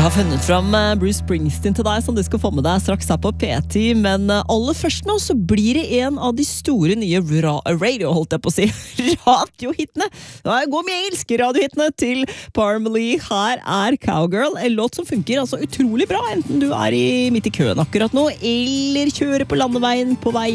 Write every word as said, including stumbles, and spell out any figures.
Jeg har funnet fram Bruce Springsteen til deg som du skal få med deg straks her på P ti, men aller først nå så blir det en av de store nye ra radio, holdt jeg på å si, radiohittene. Da går med jeg elsker radiohittene til Parmalee. Her er Cowgirl, en låt som funker altså utrolig bra, enten du er i, midt i køen akkurat nå, eller kjører på landeveien på vei